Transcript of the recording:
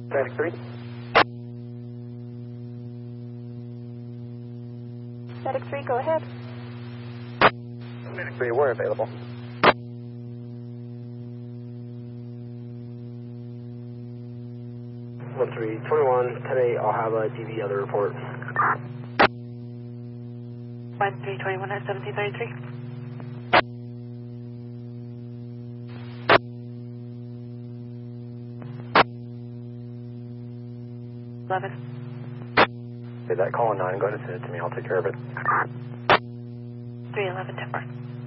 Static 3. Static 3, go ahead. Static 3, we're available. One 321, today I'll have a DV other report. 1321 at 1733. 11. Hey, that call 9, go ahead and send it to me, I'll take care of it. 311 10 bar.